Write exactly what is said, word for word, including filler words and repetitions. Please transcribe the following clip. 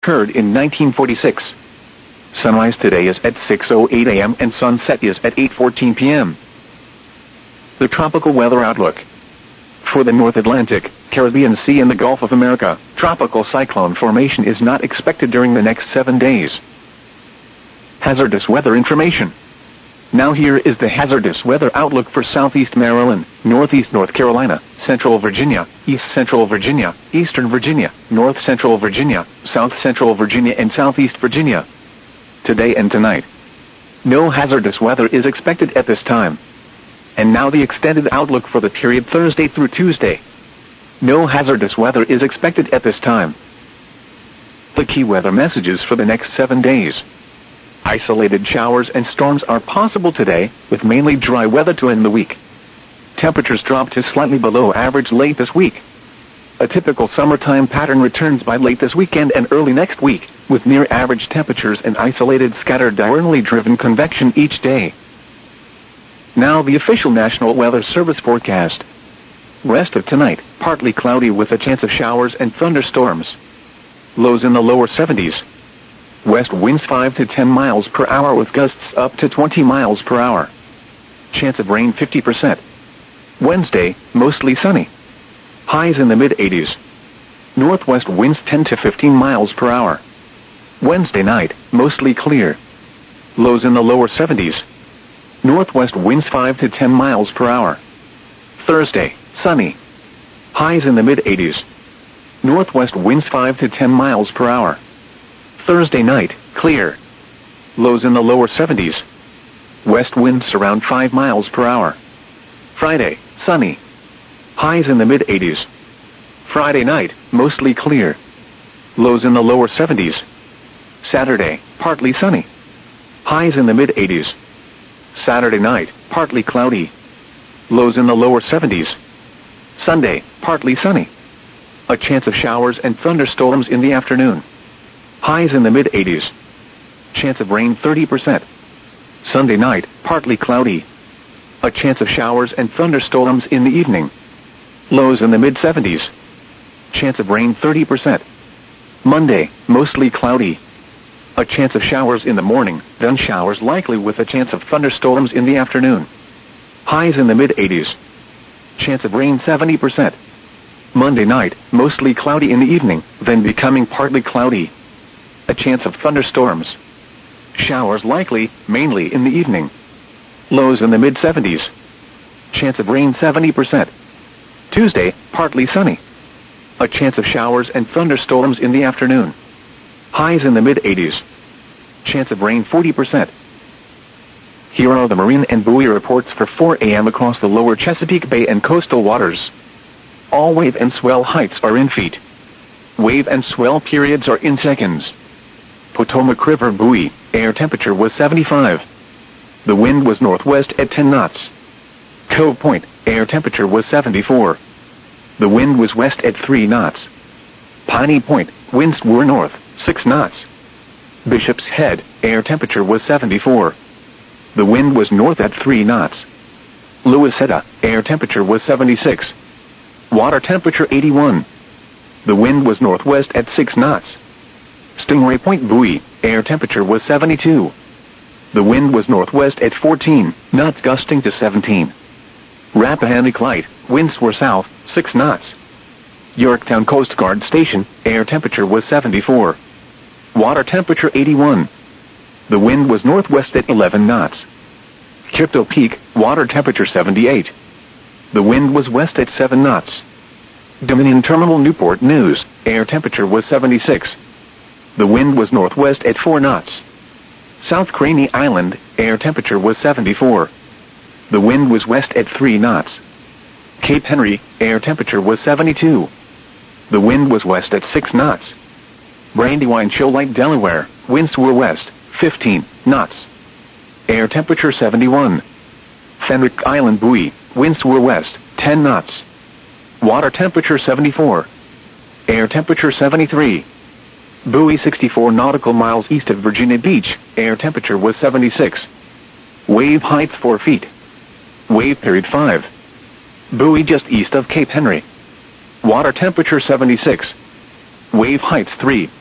occurred in nineteen forty-six. Sunrise today is at six oh eight a m and sunset is at eight fourteen p m The tropical weather outlook. For the North Atlantic, Caribbean Sea and the Gulf of America, tropical cyclone formation is not expected during the next seven days. Hazardous weather information. Now here is the hazardous weather outlook for southeast Maryland, northeast North Carolina, central Virginia, east central Virginia, eastern Virginia, north central Virginia, south central Virginia and southeast Virginia. Today and tonight. No hazardous weather is expected at this time. And now the extended outlook for the period Thursday through Tuesday. No hazardous weather is expected at this time. The key weather messages for the next seven days. Isolated showers and storms are possible today, with mainly dry weather to end the week. Temperatures drop to slightly below average late this week. A typical summertime pattern returns by late this weekend and early next week, with near-average temperatures and isolated scattered diurnally driven convection each day. Now the official National Weather Service forecast. Rest of tonight, partly cloudy with a chance of showers and thunderstorms. Lows in the lower seventies. West winds five to ten miles per hour with gusts up to twenty miles per hour. Chance of rain fifty percent. Wednesday, mostly sunny. Highs in the mid-eighties. Northwest winds ten to fifteen miles per hour. Wednesday night, mostly clear. Lows in the lower seventies. Northwest winds five to ten miles per hour. Thursday, sunny. Highs in the mid-eighties. Northwest winds five to ten miles per hour. Thursday night, clear. Lows in the lower seventies. West winds around five miles per hour. Friday, sunny. Highs in the mid-eighties. Friday night, mostly clear. Lows in the lower seventies. Saturday, partly sunny. Highs in the mid-eighties. Saturday night, partly cloudy. Lows in the lower seventies. Sunday, partly sunny. A chance of showers and thunderstorms in the afternoon. Highs in the mid-eighties. Chance of rain thirty percent. Sunday night, partly cloudy. A chance of showers and thunderstorms in the evening. Lows in the mid-seventies. Chance of rain thirty percent. Monday, mostly cloudy. A chance of showers in the morning, then showers likely with a chance of thunderstorms in the afternoon. Highs in the mid-eighties. Chance of rain seventy percent. Monday night, mostly cloudy in the evening, then becoming partly cloudy. A chance of thunderstorms. Showers likely, mainly in the evening. Lows in the mid-seventies. Chance of rain seventy percent. Tuesday, partly sunny. A chance of showers and thunderstorms in the afternoon. Highs in the mid-eighties. Chance of rain forty percent. Here are the marine and buoy reports for four a m across the lower Chesapeake Bay and coastal waters. All wave and swell heights are in feet. Wave and swell periods are in seconds. Potomac River buoy, air temperature was seventy-five. The wind was northwest at ten knots. Cove Point, air temperature was seventy-four. The wind was west at three knots. Piney Point, winds were north, six knots. Bishop's Head, air temperature was seventy-four. The wind was north at three knots. Louisetta, air temperature was seventy-six. Water temperature eighty-one. The wind was northwest at six knots. Stingray Point buoy, air temperature was seventy-two. The wind was northwest at fourteen knots gusting to seventeen. Rappahannock Light, winds were south, six knots. Yorktown Coast Guard Station, air temperature was seventy-four. Water temperature eighty-one. The wind was northwest at eleven knots. Crypto Peak, water temperature seventy-eight. The wind was west at seven knots. Dominion Terminal Newport News, air temperature was seventy-six. The wind was northwest at four knots. South Craney Island, air temperature was seventy-four. The wind was west at three knots. Cape Henry, air temperature was seventy-two. The wind was west at six knots. Brandywine Shoal Lake, Delaware, winds were west, fifteen knots. Air temperature seventy-one. Fenwick Island buoy, winds were west, ten knots. Water temperature seventy-four. Air temperature seventy-three. Buoy sixty-four nautical miles east of Virginia Beach, air temperature was seventy-six. Wave height four feet. Wave period five. Buoy just east of Cape Henry. Water temperature seventy-six. Wave height three.